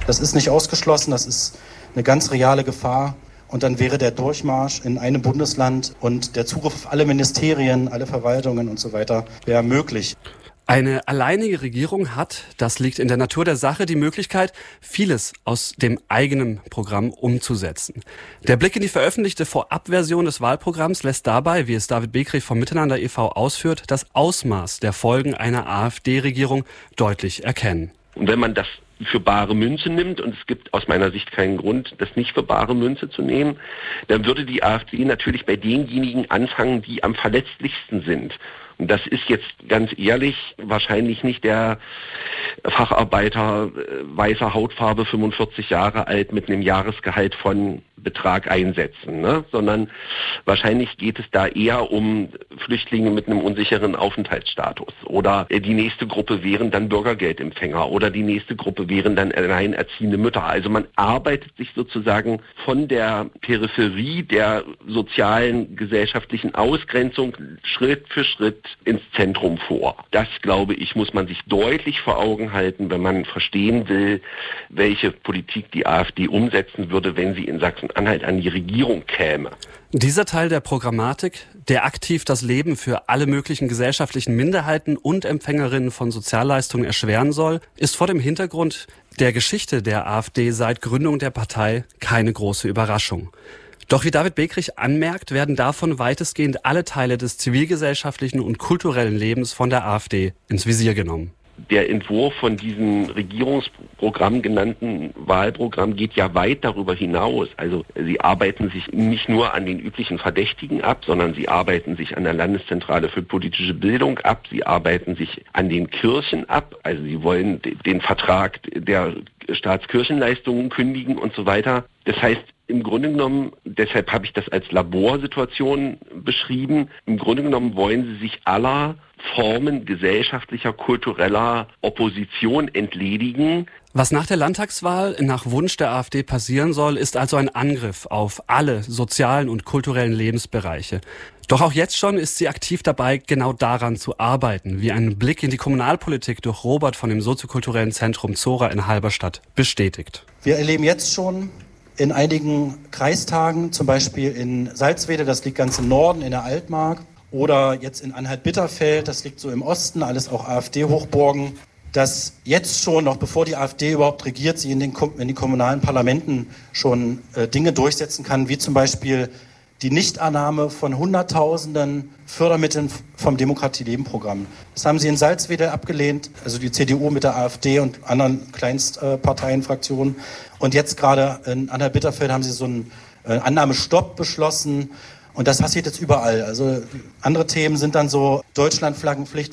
Das ist nicht ausgeschlossen, das ist eine ganz reale Gefahr. Und dann wäre der Durchmarsch in einem Bundesland und der Zugriff auf alle Ministerien, alle Verwaltungen und so weiter wäre möglich. Eine alleinige Regierung hat, das liegt in der Natur der Sache, die Möglichkeit, vieles aus dem eigenen Programm umzusetzen. Der Blick in die veröffentlichte Vorabversion des Wahlprogramms lässt dabei, wie es David Bekrich vom Miteinander e.V. ausführt, das Ausmaß der Folgen einer AfD-Regierung deutlich erkennen. Und wenn man das für bare Münze nimmt, und es gibt aus meiner Sicht keinen Grund, das nicht für bare Münze zu nehmen, dann würde die AfD natürlich bei denjenigen anfangen, die am verletzlichsten sind. Und das ist jetzt ganz ehrlich wahrscheinlich nicht der Facharbeiter, weißer Hautfarbe, 45 Jahre alt, mit einem Jahresgehalt von Betrag einsetzen, ne? Sondern wahrscheinlich geht es da eher um Flüchtlinge mit einem unsicheren Aufenthaltsstatus. Oder die nächste Gruppe wären dann Bürgergeldempfänger oder die nächste Gruppe wären dann alleinerziehende Mütter. Also man arbeitet sich sozusagen von der Peripherie der sozialen, gesellschaftlichen Ausgrenzung Schritt für Schritt ins Zentrum vor. Das, glaube ich, muss man sich deutlich vor Augen halten, wenn man verstehen will, welche Politik die AfD umsetzen würde, wenn sie in Sachsen-Anhalt an die Regierung käme. Dieser Teil der Programmatik, der aktiv das Leben für alle möglichen gesellschaftlichen Minderheiten und Empfängerinnen von Sozialleistungen erschweren soll, ist vor dem Hintergrund der Geschichte der AfD seit Gründung der Partei keine große Überraschung. Doch wie David Bekrich anmerkt, werden davon weitestgehend alle Teile des zivilgesellschaftlichen und kulturellen Lebens von der AfD ins Visier genommen. Der Entwurf von diesem Regierungsprogramm genannten Wahlprogramm geht ja weit darüber hinaus. Also sie arbeiten sich nicht nur an den üblichen Verdächtigen ab, sondern sie arbeiten sich an der Landeszentrale für politische Bildung ab, sie arbeiten sich an den Kirchen ab, also sie wollen den Vertrag der Staatskirchenleistungen kündigen und so weiter. Das heißt, im Grunde genommen, deshalb habe ich das als Laborsituation beschrieben, im Grunde genommen wollen sie sich aller Formen gesellschaftlicher, kultureller Opposition entledigen. Was nach der Landtagswahl nach Wunsch der AfD passieren soll, ist also ein Angriff auf alle sozialen und kulturellen Lebensbereiche. Doch auch jetzt schon ist sie aktiv dabei, genau daran zu arbeiten, wie ein Blick in die Kommunalpolitik durch Robert von dem soziokulturellen Zentrum Zora in Halberstadt bestätigt. Wir erleben jetzt schon in einigen Kreistagen, zum Beispiel in Salzwedel, das liegt ganz im Norden in der Altmark, oder jetzt in Anhalt-Bitterfeld, das liegt so im Osten, alles auch AfD-Hochburgen, dass jetzt schon, noch bevor die AfD überhaupt regiert, sie in den kommunalen Parlamenten schon Dinge durchsetzen kann, wie zum Beispiel die Nichtannahme von Hunderttausenden Fördermitteln vom Demokratie-Leben-Programm. Das haben sie in Salzwedel abgelehnt, also die CDU mit der AfD und anderen Kleinstparteienfraktionen. Und jetzt gerade in Anhalt-Bitterfeld haben sie so einen Annahmestopp beschlossen. Und das passiert jetzt überall. Also andere Themen sind dann so Deutschlandflaggenpflicht